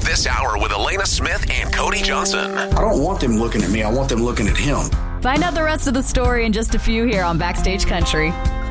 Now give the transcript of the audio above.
This hour with Elena Smith and Cody Johnson. I don't want them looking at me. I want them looking at him. Find out the rest of the story in just a few here on Backstage Country.